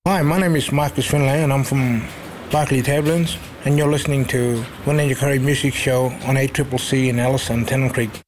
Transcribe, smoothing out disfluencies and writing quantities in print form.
Hi, my name is Marcus Finlay and I'm from Barclay Tablins, and you're listening to Wynyard Curry Music Show on ACCC in Alice and Tennant Creek.